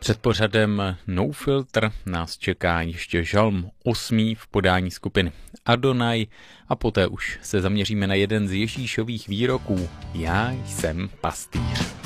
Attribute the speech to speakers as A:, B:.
A: Před pořadem No Filter nás čeká ještě žalm 8. v podání skupiny Adonai a poté už se zaměříme na jeden z Ježíšových výroků: Já jsem pastýř.